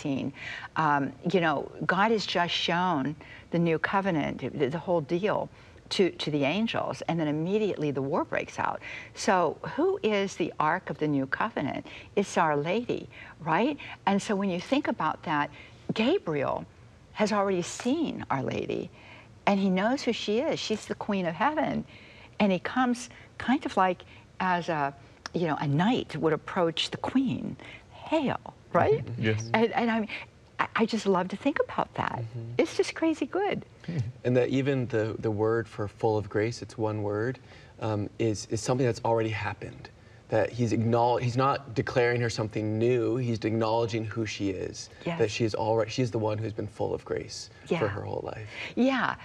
scene. You know, God has just shown the new covenant, the whole deal, to the angels, and then immediately the war breaks out. So who is the Ark of the New Covenant? It's Our Lady, right? And so when you think about that, Gabriel has already seen Our Lady, and he knows who she is. She's the Queen of Heaven. And he comes kind of like as a, you know, a knight would approach the queen. Hail, right? Yes. And I mean, I just love to think about that. It's just crazy good. And that even the word for full of grace, it's one word, is something that's already happened. That he's not declaring her something new, he's acknowledging who she is. Yes. That she's the one who's been full of grace for her whole life. Yeah,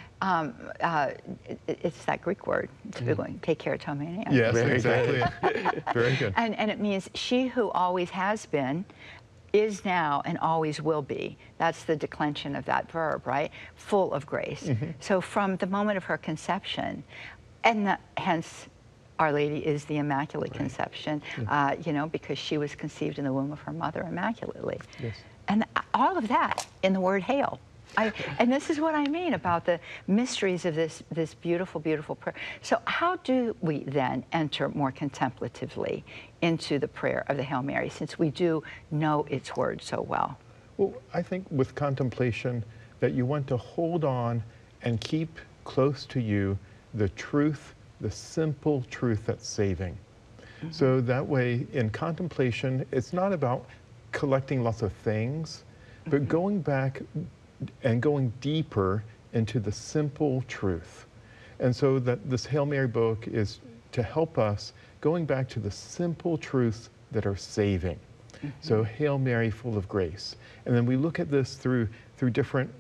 it's that Greek word, take care, tomania. Yes, exactly. Very good. And it means she who always has been, is now, and always will be. That's the declension of that verb, right? Full of grace. So from the moment of her conception, and hence Our Lady is the Immaculate Conception, you know, because she was conceived in the womb of her mother immaculately. Yes. And all of that in the word hail. And this is what I mean about the mysteries of this beautiful, beautiful prayer. So how do we then enter more contemplatively into the prayer of the Hail Mary, since we do know its words so well? Well, I think with contemplation that you want to hold on and keep close to you the truth, the simple truth that's saving. So that way, in contemplation, it's not about collecting lots of things, but going back and going deeper into the simple truth. And so that this Hail Mary book is to help us going back to the simple truths that are saving. So Hail Mary, full of grace. And then we look at this through different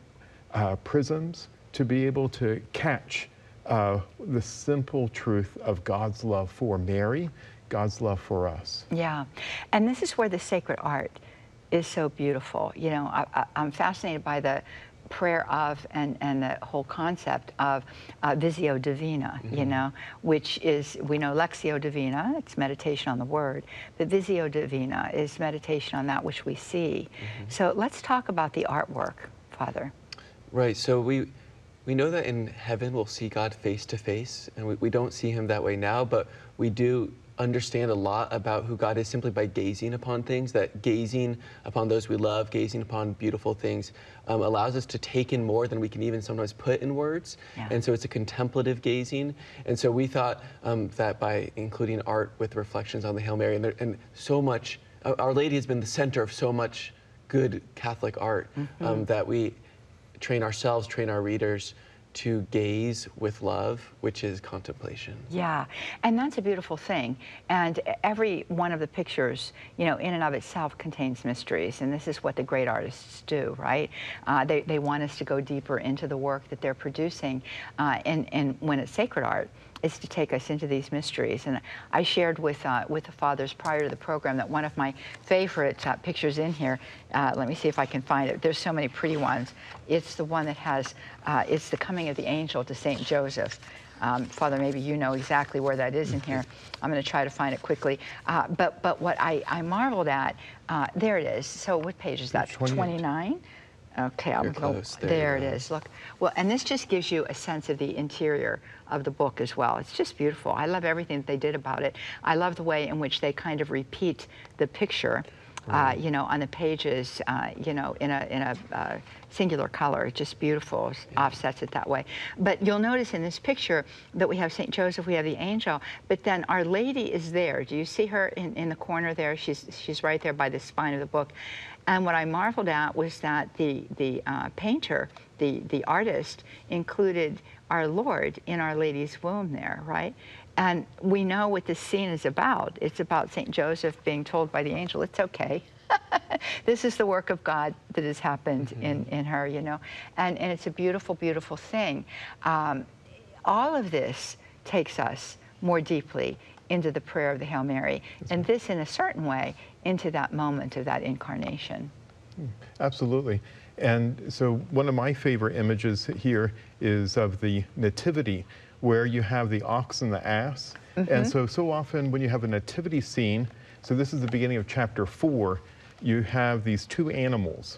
prisms to be able to catch the simple truth of God's love for Mary, God's love for us. Yeah, and this is where the sacred art is so beautiful. You know, I'm fascinated by the prayer of and the whole concept of Visio Divina, you know, which is, we know Lectio Divina, it's meditation on the word, but Visio Divina is meditation on that which we see. So let's talk about the artwork, Father. Right, so we know that in heaven we'll see God face to face, and we don't see him that way now, but we do understand a lot about who God is simply by gazing upon things, that gazing upon those we love, gazing upon beautiful things, allows us to take in more than we can even sometimes put in words. And so it's a contemplative gazing. And so we thought that by including art with reflections on the Hail Mary, and so much, Our Lady has been the center of so much good Catholic art, that we train ourselves, train our readers to gaze with love, which is contemplation. Yeah, and that's a beautiful thing. And every one of the pictures, you know, in and of itself contains mysteries, and this is what the great artists do, right? They want us to go deeper into the work that they're producing, and when it's sacred art, is to take us into these mysteries. And I shared with the fathers prior to the program that one of my favorite pictures in here, let me see if I can find it. There's so many pretty ones. It's the one that has, it's the coming of the angel to St. Joseph. Father, maybe you know exactly where that is in here. I'm going to try to find it quickly. But what I marveled at, there it is. So what page is that? 29? Okay, I'm close. There it is. Look, well, and this just gives you a sense of the interior of the book as well. It's just beautiful. I love everything that they did about it. I love the way in which they kind of repeat the picture, you know, on the pages, you know, in a singular color. It's just beautiful. Offsets it that way. But you'll notice in this picture that we have St. Joseph, we have the angel, but then Our Lady is there. Do you see her in the corner there? She's right there by the spine of the book. And what I marveled at was that the painter, the artist, included our Lord in Our Lady's womb there, right? And we know what this scene is about. It's about St. Joseph being told by the angel, it's okay. This is the work of God that has happened in her, you know. And it's a beautiful, beautiful thing. All of this takes us more deeply into the prayer of the Hail Mary, and this in a certain way into that moment of that incarnation. Absolutely. And so one of my favorite images here is of the Nativity, where you have the ox and the ass. And so often when you have a nativity scene, so this is the beginning of chapter 4, you have these two animals.